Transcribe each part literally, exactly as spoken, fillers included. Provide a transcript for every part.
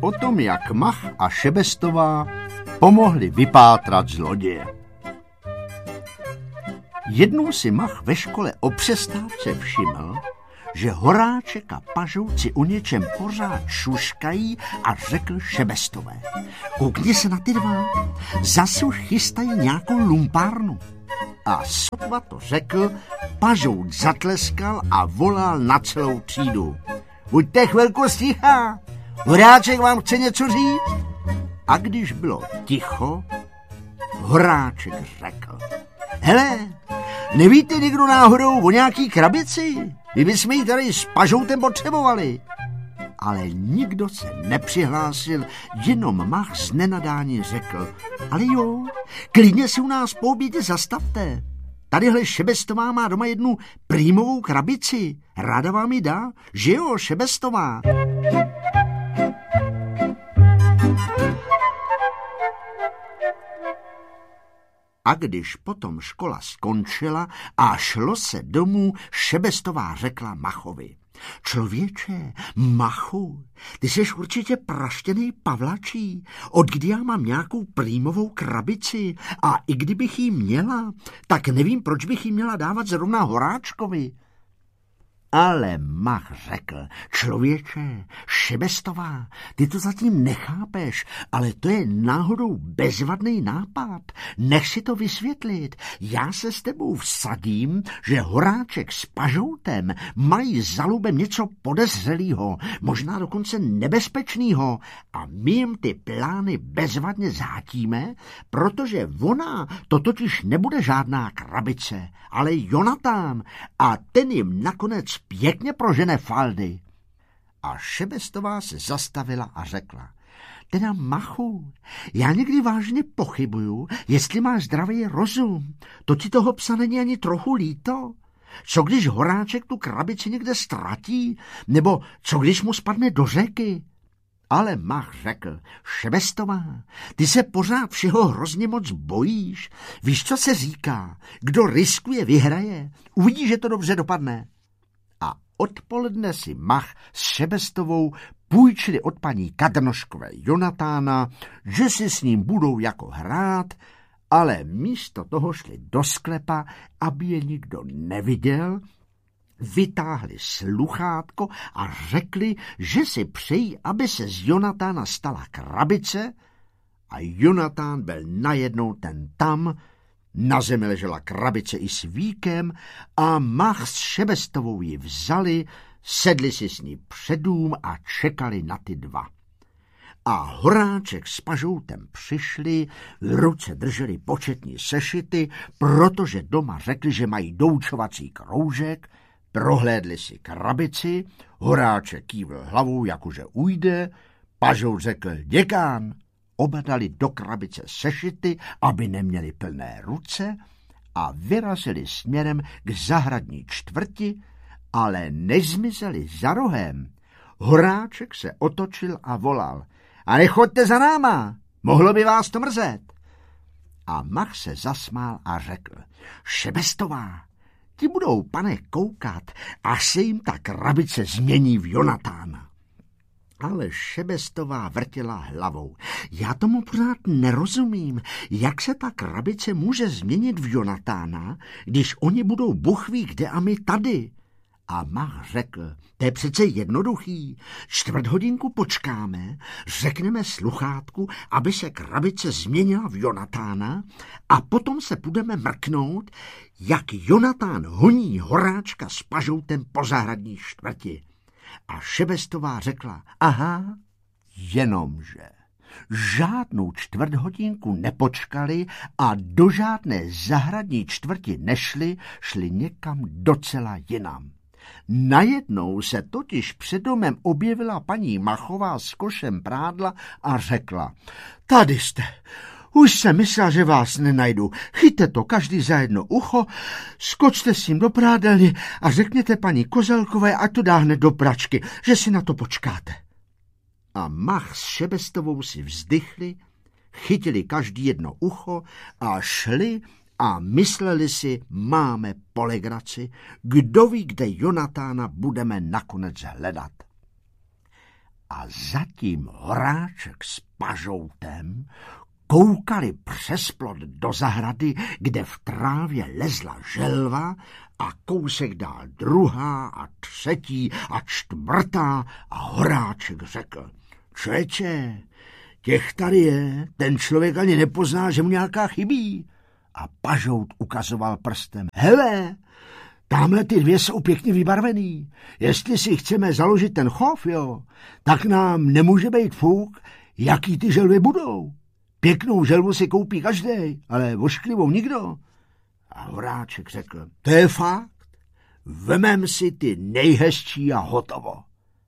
o tom, jak Mach a Šebestová pomohli vypátrat zloděje. Jednou si Mach ve škole o přestávce všiml, že Horáček a Pažouci o něčem pořád šuškají a řekl Šebestové: koukni se na ty dva, zase už chystají nějakou lumpárnu. A sotva to řekl, Pažouc zatleskal a volal na celou třídu: buďte chvilku sticha, Horáček vám chce něco říct. A když bylo ticho, Horáček řekl: hele, nevíte někdo náhodou o nějaký krabici? My bychom ji tady s Pažoutem potřebovali. Ale nikdo se nepřihlásil, jenom Mach z nenadání řekl: ale jo, klidně si u nás po obědě zastavte. Tadyhle Šebestová má doma jednu prýmovou krabici. Ráda vám ji dá, že jo, Šebestová? A když potom škola skončila a šlo se domů, Šebestová řekla Machovi: člověče, Machu, ty jsi určitě praštěnej pavlačí. Od kdy já mám nějakou prýmovou krabici a i kdybych jí měla, tak nevím, proč bych jí měla dávat zrovna Horáčkovi. Ale Mach řekl: člověče, Šebestová, ty to zatím nechápeš, ale to je náhodou bezvadný nápad. Nech si to vysvětlit. Já se s tebou vsadím, že Horáček s Pažoutem mají za lubem něco podezřelého, možná dokonce nebezpečného, a my jim ty plány bezvadně zhátíme, protože ona to totiž nebude žádná krabice, ale Jonatán, a ten jim nakonec pěkně prožene faldy. A Šebestová se zastavila a řekla: teda Machu, já někdy vážně pochybuju, jestli máš zdravý rozum. To ti toho psa není ani trochu líto? Co když Horáček tu krabici někde ztratí? Nebo co když mu spadne do řeky? Ale Mach řekl: Šebestová, ty se pořád všeho hrozně moc bojíš. Víš, co se říká? Kdo riskuje, vyhraje. Uvidíš, že to dobře dopadne. A odpoledne si Mach s Šebestovou půjčili od paní Kadrnoškové Jonatána, že si s ním budou jako hrát, ale místo toho šli do sklepa, aby je nikdo neviděl, vytáhli sluchátko a řekli, že si přejí, aby se z Jonatána stala krabice, a Jonatán byl najednou ten tam. Na zemi ležela krabice i s víkem a Mach s Šebestovou ji vzali, sedli si s ní před dům a čekali na ty dva. A Horáček s Pažoutem přišli, v ruce drželi početní sešity, protože doma řekli, že mají doučovací kroužek, prohlédli si krabici, Horáček kývl hlavou, jakože ujde, Pažout řekl: děkán. Oba dali do krabice sešity, aby neměli plné ruce, a vyrazili směrem k zahradní čtvrti, ale než zmizeli za rohem, Horáček se otočil a volal: a nechoďte za náma, mohlo by vás to mrzet. A Mach se zasmál a řekl: Šebestová, ti budou, pane, koukat, až se jim ta krabice změní v Jonatána. Ale Šebestová vrtěla hlavou. Já tomu pořád nerozumím, jak se ta krabice může změnit v Jonatána, když oni budou buchví kde a my tady. A Mach řekl: to je přece jednoduchý. Čtvrt hodinku počkáme, řekneme sluchátku, aby se krabice změnila v Jonatána, a potom se budeme mrknout, jak Jonatán honí Horáčka s Pažoutem po zahradní čtvrti. A Šebestová řekla: aha, jenomže žádnou čtvrt hodinku nepočkali a do žádné zahradní čtvrti nešli, šli někam docela jinam. Najednou se totiž před domem objevila paní Machová s košem prádla a řekla: tady jste. Už jsem myslela, že vás nenajdu. Chyťte to každý za jedno ucho, skočte s ním do prádelny a řekněte paní Kozelkové, ať to dá hned do pračky, že si na to počkáte. A Mach s Šebestovou si vzdychli, chytili každý jedno ucho a šli a mysleli si: máme po legraci, kdo ví, kde Jonatána budeme nakonec hledat. A A zatím Horáček s Pažoutem koukali přes plot do zahrady, kde v trávě lezla želva a kousek dál druhá a třetí a čtvrtá a Horáček řekl: Čeče, těch tady je, ten člověk ani nepozná, že mu nějaká chybí. A Pažout ukazoval prstem: hele, tamhle ty dvě jsou pěkně vybarvený. Jestli si chceme založit ten chov, jo, tak nám nemůže být fuk, jaký ty želvy budou. Pěknou želvu si koupí každej, ale ošklivou nikdo. A Horáček řekl: to je fakt, vemem si ty nejhezčí a hotovo.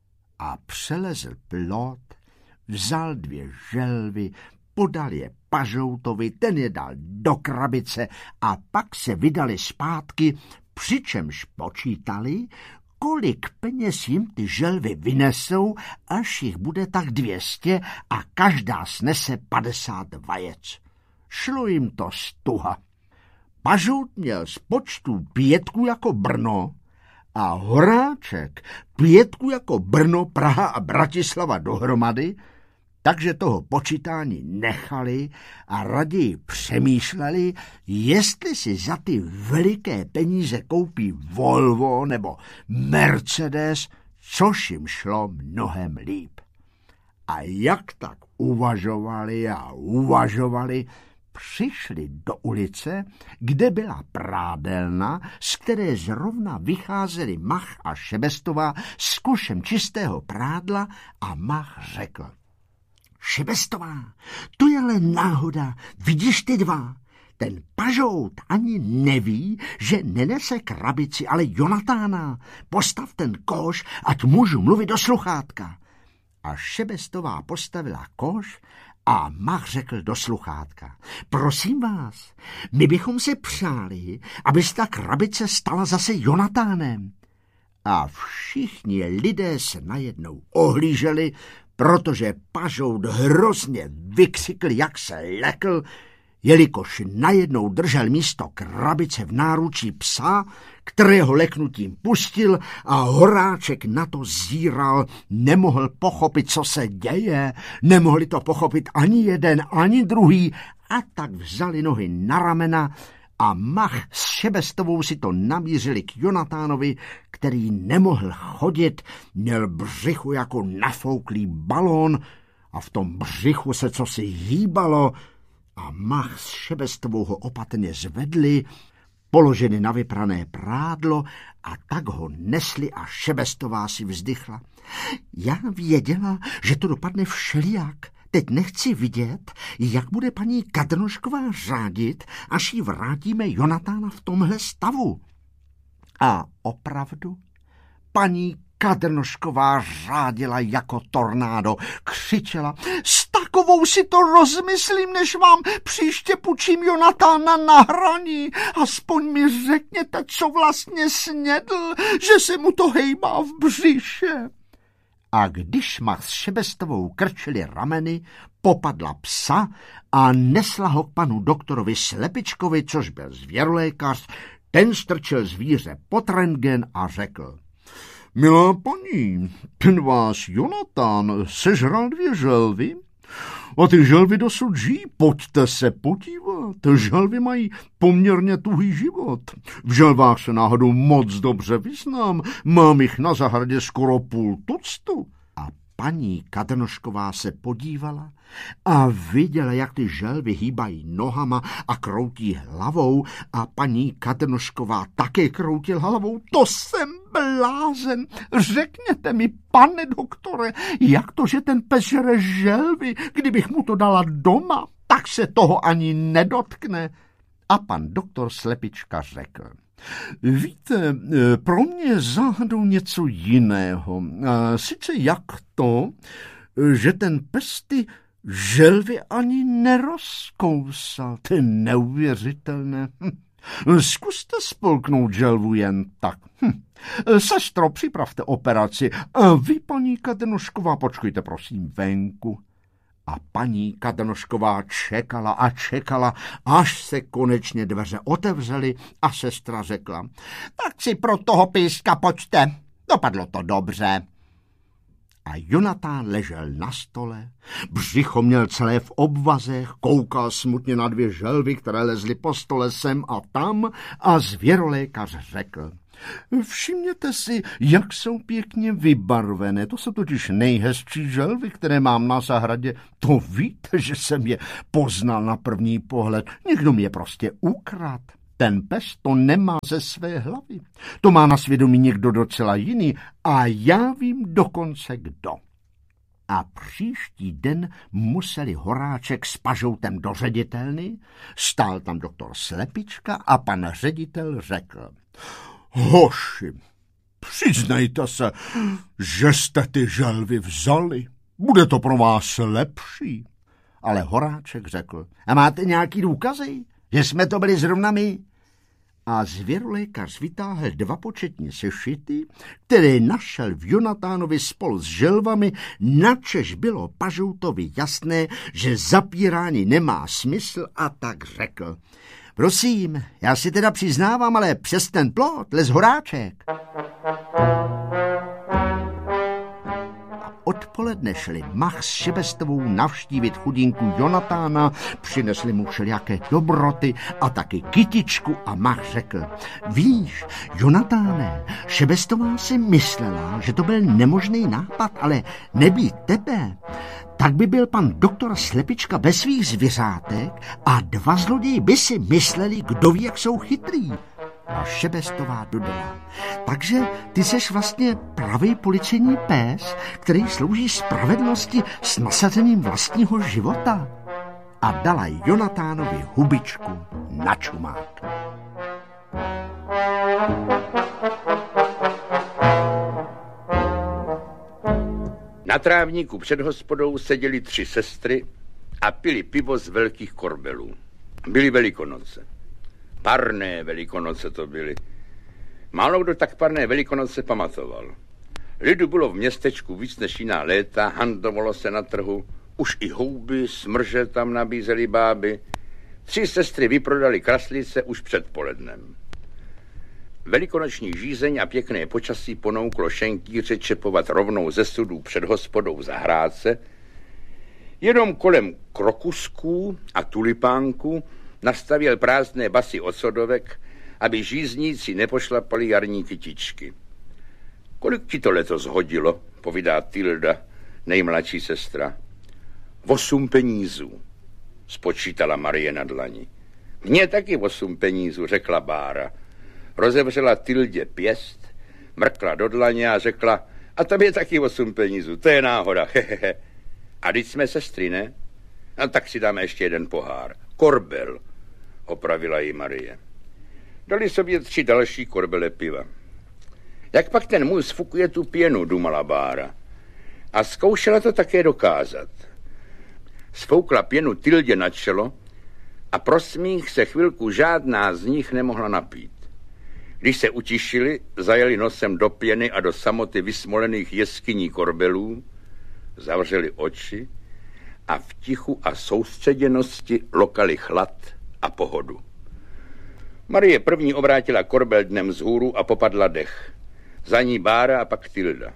A přelezl plot, vzal dvě želvy, podal je Pažoutovi, ten je dal do krabice a pak se vydali zpátky, přičemž počítali, kolik peněz jim ty želvy vynesou, až jich bude tak dvě stě a každá snese padesát vajec. Šlo jim to stuha. Pažout měl z počtu pětku jako Brno a Horáček pětku jako Brno, Praha a Bratislava dohromady, takže toho počítání nechali a raději přemýšleli, jestli si za ty veliké peníze koupí Volvo nebo Mercedes, což jim šlo mnohem líp. A jak tak uvažovali a uvažovali, přišli do ulice, kde byla prádelna, z které zrovna vycházeli Mach a Šebestová s košem čistého prádla a Mach řekl: Šebestová, to je ale náhoda, vidíš ty dva? Ten Pažout ani neví, že nenese krabici, ale Jonatána. Postav ten koš, ať můžu mluvit do sluchátka. A Šebestová postavila koš a Mach řekl do sluchátka: prosím vás, my bychom si přáli, aby se ta krabice stala zase Jonatánem. A všichni lidé se najednou ohlíželi, protože Pažout hrozně vykřikl, jak se lekl, jelikož najednou držel místo krabice v náručí psa, kterého leknutím pustil a Horáček na to zíral, nemohl pochopit, co se děje, nemohli to pochopit ani jeden, ani druhý a tak vzali nohy na ramena a Mach s Šebestovou si to namířili k Jonatánovi, který nemohl chodit, měl břichu jako nafouklý balón a v tom břichu se cosi hýbalo a Mach s Šebestovou ho opatrně zvedli, položili na vyprané prádlo a tak ho nesli a Šebestová si vzdychla: já věděla, že to dopadne všelijak. Teď nechci vidět, jak bude paní Kadrnošková řádit, až jí vrátíme Jonatána v tomhle stavu. A opravdu, paní Kadrnošková řádila jako tornádo, křičela: s takovou si to rozmyslím, než vám příště půjčím Jonatána na hraní. Aspoň mi řekněte, co vlastně snědl, že se mu to hejbá v břiše. A když Mach s Šebestovou krčili rameny, popadla psa a nesla ho k panu doktorovi Slepičkovi, což byl zvěrolékař. Ten strčil zvíře pod rentgen a řekl: milá paní, ten váš Jonatán sežral dvě želvy a ty želvy dosud žijí, pojďte se podívat. Želvy mají poměrně tuhý život. V želvách se náhodou moc dobře vyznám, mám jich na zahradě skoro půl tuctu. A paní Kadrnošková se podívala a viděla, jak ty želvy hýbají nohama a kroutí hlavou a paní Kadrnošková také kroutila hlavou. To jsem blázen. Řekněte mi, pane doktore, jak to, že ten pes žere želvy, kdybych mu to dala doma, tak se toho ani nedotkne. A pan doktor Slepička řekl: víte, pro mě je záhadou něco jiného. Sice jak to, že ten pes ty želvy ani nerozkousal. To je neuvěřitelné. Hm. Zkuste spolknout želvu jen tak. Hm. Sestro, připravte operaci. A vy, paní Kadrnošková, počkejte prosím venku. A paní Kadrnošková čekala a čekala, až se konečně dveře otevřely a sestra řekla: tak si pro toho píska pojďte, dopadlo to dobře. A Jonatán ležel na stole, břicho měl celé v obvazech, koukal smutně na dvě želvy, které lezly po stole sem a tam a zvěrolékař řekl: Všimněte si, jak jsou pěkně vybarvené, to jsou totiž nejhezčí želvy, které mám na zahradě. To víte, že jsem je poznal na první pohled, někdo mě prostě ukradl. Ten pes to nemá ze své hlavy. To má na svědomí někdo docela jiný a já vím dokonce kdo. A příští den museli Horáček s Pažoutem do ředitelny, stál tam doktor Slepička a pan ředitel řekl: Hoši, přiznejte se, že jste ty želvy vzali. Bude to pro vás lepší. Ale Horáček řekl: A máte nějaký důkazy, že jsme to byli zrovna my? A zvěrolékař vytáhl dva početní sešity, které našel v Jonatánovi spolu s želvami, načež bylo Pažoutovi jasné, že zapírání nemá smysl, a tak řekl: Prosím, já si teda přiznávám, ale přes ten plot les Horáček. Odpoledne šli Mach s Šebestovou navštívit chudinku Jonatána, přinesli mu všelijaké dobroty a taky kytičku a Mach řekl: Víš, Jonatáne, Šebestová si myslela, že to byl nemožný nápad, ale nebýt tebe, tak by byl pan doktor Slepička bez svých zvěřátek a dva zloději by si mysleli, kdo ví, jak jsou chytrý. A Šebestová dodala: Takže ty seš vlastně pravý policejní pes, který slouží spravedlnosti s nasazením vlastního života. A dala Jonatánovi hubičku na čumák. Na trávníku před hospodou seděly tři sestry a pili pivo z velkých korbelů. Byly Velikonoce. Parné Velikonoce to byly. Málo kdo tak parné Velikonoce pamatoval. Lidu bylo v městečku víc než jiná léta, handlovalo se na trhu, už i houby, smrže tam nabízely báby. Tři sestry vyprodali kraslice už před polednem. Velikonoční žízeň a pěkné počasí ponouklo šenkýře čepovat rovnou ze sudů před hospodou v zahrádce. Jenom kolem krokusků a tulipánků nastavěl prázdné basy od sodovek, aby žízníci nepošlapali jarní kytičky. Kolik ti to letos hodilo, povídá Tilda, nejmladší sestra. Osm penízů, spočítala Marie na dlani. Mně taky osm penízů, řekla Bára. Rozevřela Tildě pěst, mrkla do dlaně a řekla: A tobě taky osm penízů, to je náhoda, hehehe. A teď jsme sestry, ne? A tak si dáme ještě jeden pohár. Korbel, opravila jí Marie. Dali sobě tři další korbele piva. Jak pak ten můj sfukuje tu pěnu, dumala Bára. A zkoušela to také dokázat. Sfoukla pěnu Tildě na čelo a pro smích se chvilku žádná z nich nemohla napít. Když se utišili, zajeli nosem do pěny a do samoty vysmolených jeskyní korbelů, zavřeli oči a v tichu a soustředěnosti lokali chlad a pohodu. Marie první obrátila korbel dnem vzhůru a popadla dech. Za ní Bára a pak Tilda.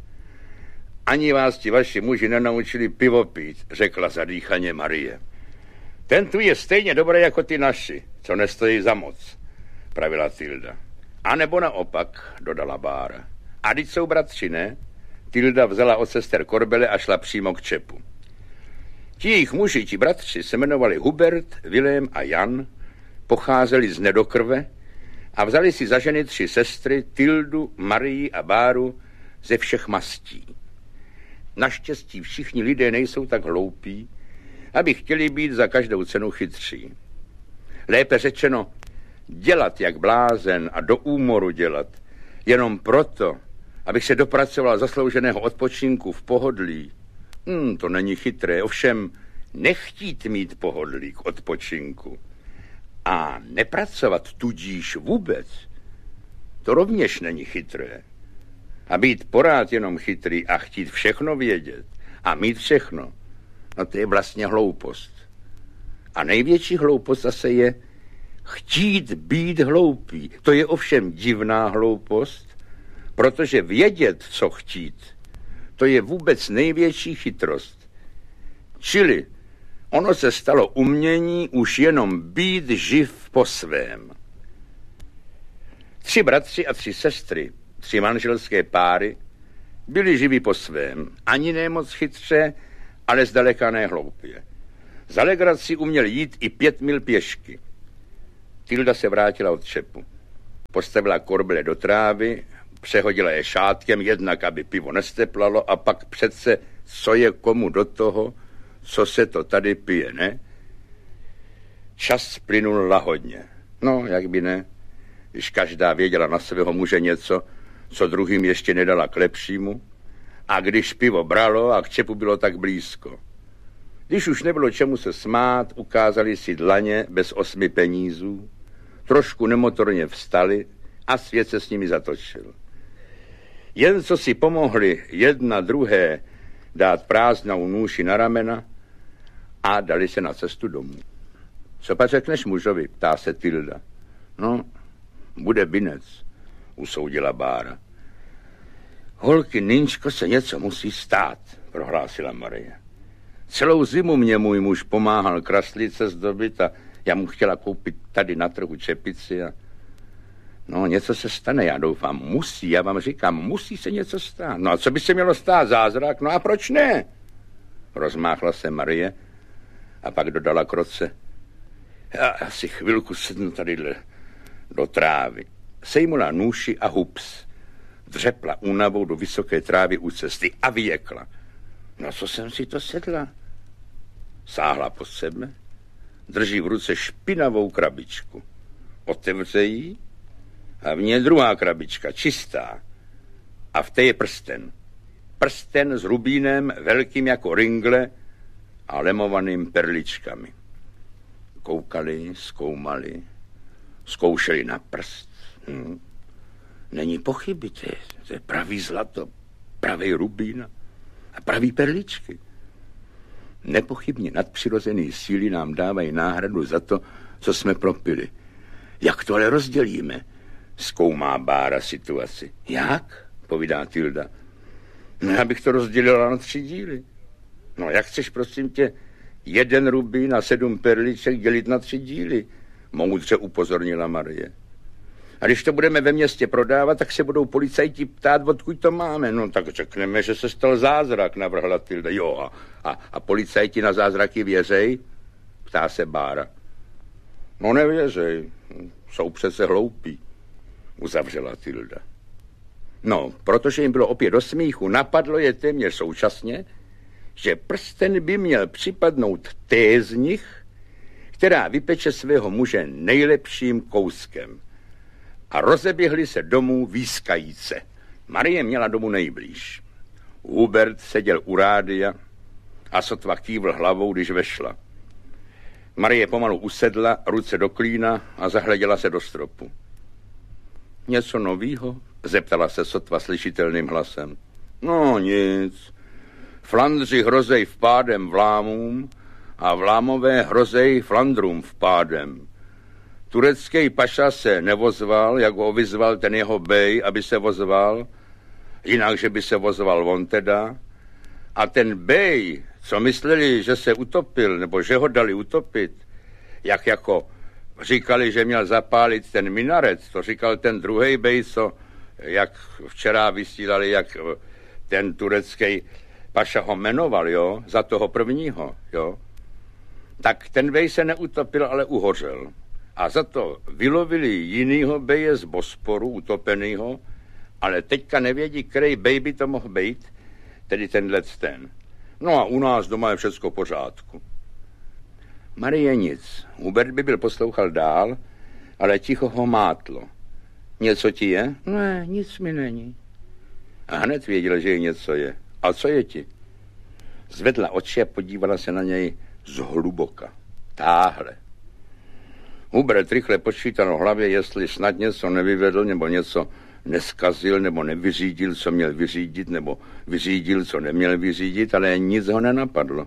Ani vás ti vaši muži nenaučili pivo pít, řekla zadýchaně Marie. Ten tu je stejně dobrý jako ty naši, co nestojí za moc, pravila Tilda. A nebo naopak, dodala Bára. A teď jsou bratři, ne? Tilda vzala od sester korbele a šla přímo k čepu. Ti jejich muži, ti bratři, se jmenovali Hubert, Vilém a Jan, pocházeli z Nedokrve a vzali si za ženy tři sestry, Tildu, Marii a Báru, ze všech mastí. Naštěstí všichni lidé nejsou tak hloupí, aby chtěli být za každou cenu chytří. Lépe řečeno, dělat jak blázen a do úmoru dělat, jenom proto, abych se dopracoval zaslouženého odpočinku v pohodlí. Hmm, to není chytré, ovšem nechtít mít pohodlí k odpočinku a nepracovat tudíž vůbec, to rovněž není chytré. A být porád jenom chytrý a chtít všechno vědět a mít všechno, no to je vlastně hloupost. A největší hloupost zase je chtít být hloupý. To je ovšem divná hloupost, protože vědět, co chtít, to to je vůbec největší chytrost. Čili ono se stalo umění už jenom být živ po svém. Tři bratři a tři sestry, tři manželské páry, byli živí po svém, ani ne moc chytře, ale zdaleka ne hloupě. Za legraci uměl jít i pět mil pěšky. Tilda se vrátila od čepu. Postavila korbele do trávy, přehodila je šátkem, jednak, aby pivo nesteplalo, a pak přece, co je komu do toho, co se to tady pije, ne? Čas plynul lahodně. No, jak by ne, když každá věděla na svého muže něco, co druhým ještě nedala k lepšímu, a když pivo bralo a k čepu bylo tak blízko. Když už nebylo čemu se smát, ukázali si dlaně bez osmi penízů, trošku nemotorně vstali a svět se s nimi zatočil. Jen co si pomohli jedna druhé dát prázdnou nůši na ramena a dali se na cestu domů. Co pak řekneš mužovi, ptá se Tilda. No, bude binec, usoudila Bára. Holky, Ninčko, se něco musí stát, prohlásila Marie. Celou zimu mě můj muž pomáhal kraslice zdobit a já mu chtěla koupit tady na trhu čepici a no, něco se stane, já doufám. Musí, já vám říkám, musí se něco stát. No a co by se mělo stát? Zázrak? No a proč ne? Rozmáchla se Marie a pak dodala kroce. Já asi chvilku sednu tady do trávy. Sejmula nůši a hups. Dřepla únavou do vysoké trávy u cesty a vyjekla. No co jsem si to sedla? Sáhla po sebe, drží v ruce špinavou krabičku. Otevře ji a v ní je druhá krabička, čistá. A v té je prsten. Prsten s rubínem velkým jako ringle a lemovaným perličkami. Koukali, zkoumali, zkoušeli na prst. Hm. Není pochyby, to je, to je pravý zlato, pravý rubín a pravý perličky. Nepochybně nadpřirozené síly nám dávají náhradu za to, co jsme propili. Jak to ale rozdělíme? Zkoumá Bára situaci. Jak? Povídá Tilda. No, já bych to rozdělila na tři díly. No, jak chceš, prosím tě, jeden rubín a sedm perliček dělit na tři díly? Moudře upozornila Marie. A když to budeme ve městě prodávat, tak se budou policajti ptát, odkud to máme. No tak řekneme, že se stal zázrak, navrhla Tilda. Jo, a, a, a policajti na zázraky věřej? Ptá se Bára. No nevěřej, jsou přece hloupí, uzavřela Tilda. No, protože jim bylo opět do smíchu, napadlo je téměř současně, že prsten by měl připadnout té z nich, která vypeče svého muže nejlepším kouskem. A rozeběhli se domů výskajíce. Marie měla domů nejblíž. Hubert seděl u rádia a sotva kývl hlavou, když vešla. Marie pomalu usedla, ruce do klína a zahleděla se do stropu. Něco novýho? Zeptala se sotva slyšitelným hlasem. No nic. Flandři hrozej vpádem Vlámům a Vlámové hrozej Flandrům vpádem. Turecký paša se nevozval, jak ho vyzval ten jeho bej, aby se vozval, jinak, že by se vozval on teda. A ten bej, co mysleli, že se utopil, nebo že ho dali utopit, jak jako říkali, že měl zapálit ten minaret, to říkal ten druhej bej, co, jak včera vysílali, jak ten turecký paša ho jmenoval, jo, za toho prvního, jo. Tak ten bej se neutopil, ale uhořel. A za to vylovili jinýho beje z Bosporu, utopenýho, ale teďka nevědí, který bej by to mohl být, tedy tenhle ten. No a u nás doma je všecko v pořádku. Marie nic. Hubert by byl poslouchal dál, ale ticho ho mátlo. Něco ti je? Ne, nic mi není. A hned věděl, že jí něco je. A co je ti? Zvedla oči a podívala se na něj zhluboka. Táhle. Hubert rychle počítal v hlavě, jestli snad něco nevyvedl, nebo něco neskazil, nebo nevyřídil, co měl vyřídit, nebo vyřídil, co neměl vyřídit, ale nic ho nenapadlo.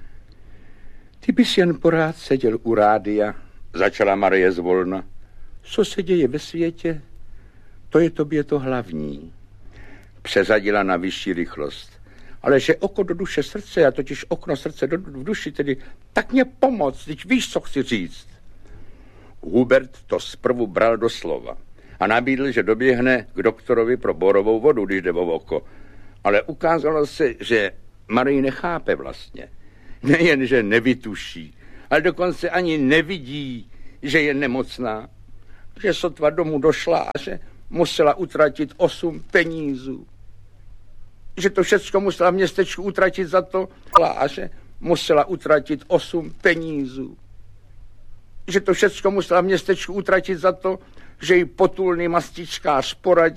Ty bys jen porád seděl u rádia, začala Marie zvolna. Co se děje ve světě? To je tobě to hlavní. Přeřadila na vyšší rychlost. ale že oko do duše srdce, a totiž okno srdce do, v duši, tedy tak mě pomoct, teď víš, co chci říct. Hubert to zprvu bral do slova a nabídl, že doběhne k doktorovi pro borovou vodu, když jde o oko. Ale ukázalo se, že Marie nechápe vlastně. Nejen, že nevytuší, ale dokonce ani nevidí, že je nemocná, že sotva domů došla a že musela utratit osm penízů. Že to všecko musela v městečku utratit za to a že musela utratit osm penízů. Že to všecko musela v městečku utratit za to, že jí potulný mastičkář poradil,